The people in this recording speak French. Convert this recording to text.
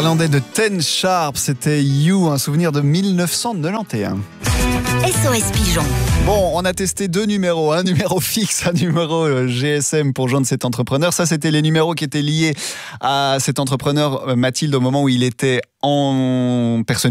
Irlandais de Ten Sharp, c'était You, un souvenir de 1991. SOS Pigeon. Bon, on a testé deux numéros, un numéro fixe, un numéro GSM pour joindre cet entrepreneur. Ça, c'était les numéros qui étaient liés à cet entrepreneur Mathilde au moment où il était en personne